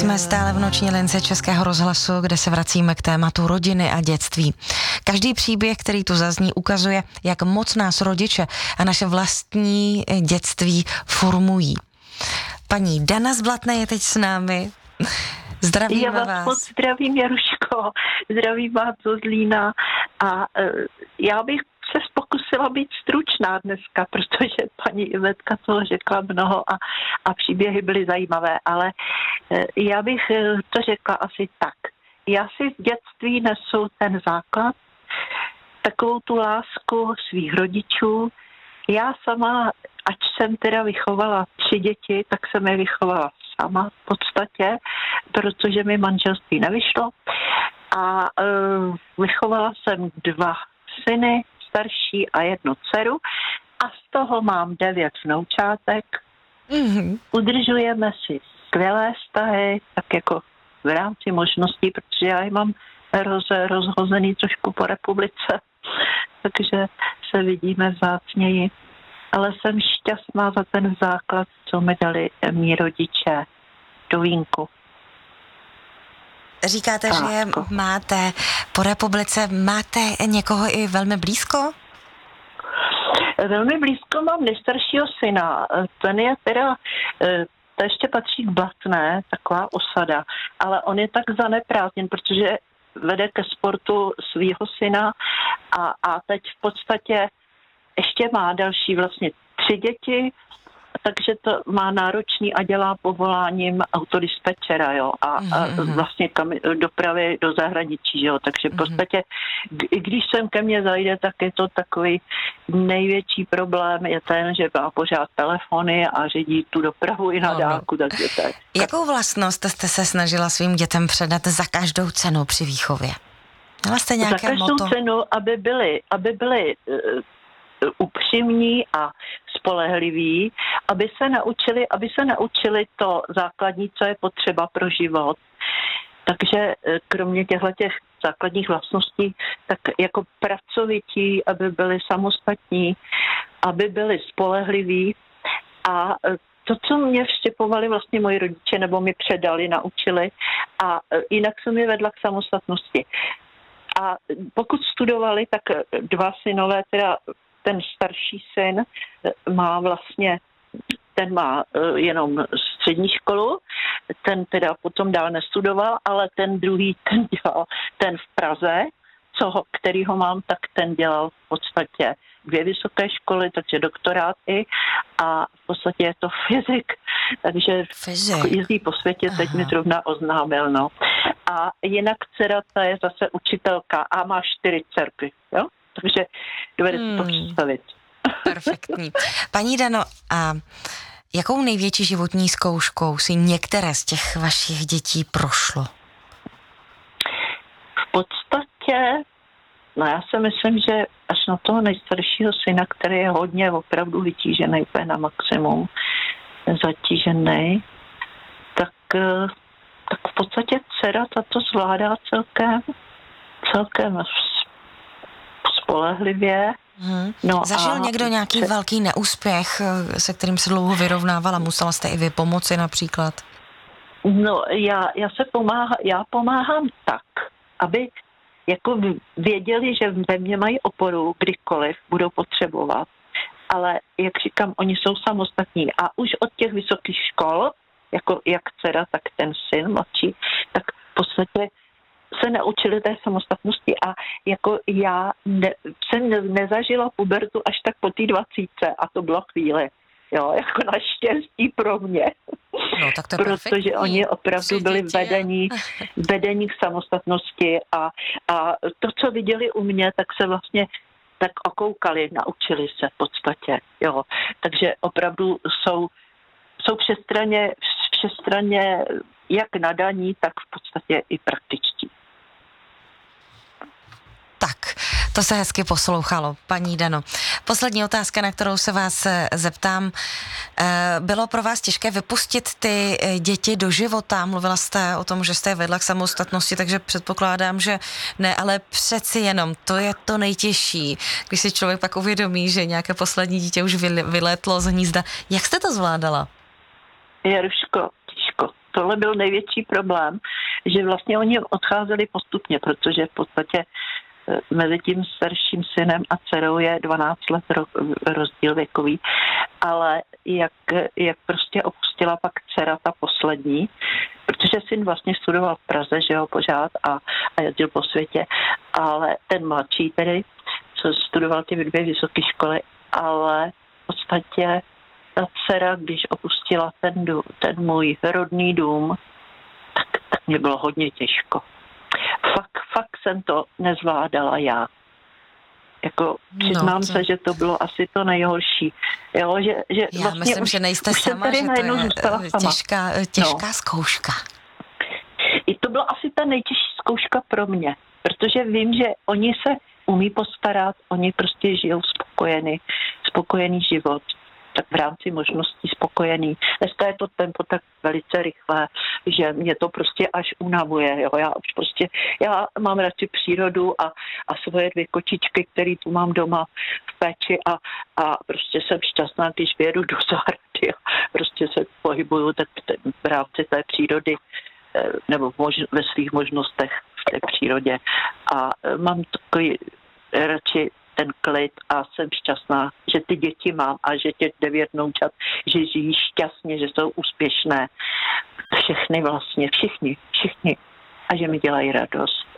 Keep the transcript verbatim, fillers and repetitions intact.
Jsme stále v noční lince Českého rozhlasu, kde se vracíme k tématu rodiny a dětství. Každý příběh, který tu zazní, ukazuje, jak moc nás rodiče a naše vlastní dětství formují. Paní Dana z Blatné je teď s námi. Zdravíme Já vás. vás. Moc zdravím, Jaruško. Zdravím vás zo Zlína. A uh, já bych se pokusila být stručná dneska, protože paní Ivetka toho řekla mnoho a, a příběhy byly zajímavé, ale uh, já bych uh, to řekla asi tak. Já si v dětství nesu ten základ, takovou tu lásku svých rodičů. Já sama, ať jsem teda vychovala tři děti, tak jsem je vychovala sama v podstatě, protože mi manželství nevyšlo. A uh, vychovala jsem dva syny, starší a jednu dceru. A z toho mám devět vnoučátek. Mm-hmm. Udržujeme si skvělé vztahy, tak jako v rámci možností, protože já je mám roz, rozhozený trošku po republice, takže se vidíme vzácněji. Ale jsem šťastná za ten základ, co mi dali mý rodiče do vínku. Říkáte, tak, že máte po republice, máte někoho i velmi blízko? Velmi blízko mám nejstaršího syna. Ten je teda, to ještě patří k Blatné, taková osada, ale on je tak zaneprázdněn, protože vede ke sportu svýho syna a, a teď v podstatě ještě má další vlastně tři děti, takže to má náročný a dělá povoláním autodispečera, jo, a, mm-hmm. a vlastně tam dopravy do zahraničí, jo, takže v podstatě, i když sem ke mně zajde, tak je to takový největší problém, je ten, že má pořád telefony a řídí tu dopravu i na dálku, takže tak. Jakou vlastnost jste se snažila svým dětem předat za každou cenu při výchově? Měla jste nějaké za každou moto? cenu, aby byly, aby byly upřímní a spolehliví, aby se naučili, aby se naučili to základní, co je potřeba pro život. Takže kromě těchto těch základních vlastností, tak jako pracovití, aby byli samostatní, aby byli spolehliví a to, co mě vštěpovali vlastně moji rodiče, nebo mi předali, naučili a jinak jsem je vedla k samostatnosti. A pokud studovali, tak dva synové, teda ten starší syn má vlastně, ten má jenom střední školu, ten teda potom dál nestudoval, ale ten druhý, ten dělal, ten v Praze, co, který ho mám, tak ten dělal v podstatě dvě vysoké školy, takže doktorát i a v podstatě je to fyzik, takže fyzik. Jezdí po světě, teď Aha. mi zrovna oznámil, no. A jinak dcera, ta je zase učitelka a má čtyři dcerky, jo? Takže dovedete hmm. to představit. Perfektní. Paní Dano, a jakou největší životní zkouškou si některé z těch vašich dětí prošlo? V podstatě, no já si myslím, že až na toho nejstaršího syna, který je hodně opravdu vytížený, úplně na maximum zatížený, tak, tak v podstatě dcera tato zvládá celkem, celkem spolehlivě. Hmm. No Zažil někdo nějaký se... velký neúspěch, se kterým se dlouho vyrovnávala? Musela jste i vy pomoci například? No já, já se pomáhám, já pomáhám tak, aby jako věděli, že ve mně mají oporu, kdykoliv budou potřebovat. Ale jak říkám, oni jsou samostatní a už od těch vysokých škol, jako jak dcera, tak ten syn mladší, tak v podstatě se naučili té samostatnosti a jako já ne, jsem ne, nezažila pubertu až tak po té dvacítce a to bylo chvíli, jo, jako naštěstí pro mě, no, tak to protože oni opravdu byli vedení, vedení k samostatnosti a, a to, co viděli u mě, tak se vlastně tak okoukali, naučili se v podstatě, jo, takže opravdu jsou, jsou všestranně, všestranně jak nadaní, tak v podstatě i praktičtí. Tak, to se hezky poslouchalo, paní Dano. Poslední otázka, na kterou se vás zeptám. Bylo pro vás těžké vypustit ty děti do života? Mluvila jste o tom, že jste je vedla k samostatnosti, takže předpokládám, že ne, ale přeci jenom, to je to nejtěžší, když si člověk pak uvědomí, že nějaké poslední dítě už vylétlo z hnízda. Jak jste to zvládala? Jaruško, těžko. tohle byl největší problém, že vlastně oni odcházeli postupně, protože v podstatě mezi tím starším synem a dcerou je dvanáct let rozdíl věkový, ale jak, jak prostě opustila pak dcera ta poslední, protože syn vlastně studoval v Praze, že ho pořád a, a jezdil po světě, ale ten mladší tedy, co studoval ty dvě vysoké školy, ale v podstatě ta dcera, když opustila ten, dům, ten můj rodný dům, tak, tak mě bylo hodně těžko. Fakt, fakt jsem to nezvládala já. Jako přiznám no, to... se, že to bylo asi to nejhorší. Jo, že, že já vlastně myslím, už, že nejste už sama, že to je těžká, těžká no. zkouška. I to byla asi ta nejtěžší zkouška pro mě, protože vím, že oni se umí postarat, oni prostě žijou spokojený, spokojený život, tak v rámci možností spokojený. Dneska je to tempo tak velice rychlé, že mě to prostě až unavuje. Jo. Já už prostě, já mám radši přírodu a, a svoje dvě kočičky, které tu mám doma v péči a, a prostě jsem šťastná, když vyjedu do zahrady a prostě se pohybuju tak v rámci té přírody nebo v mož, ve svých možnostech v té přírodě. A mám takový radši ten klid a jsem šťastná, že ty děti mám a že těch devět vnoučat, že žijí šťastně, že jsou úspěšné. Všechny vlastně, všichni, všichni. A že mi dělají radost.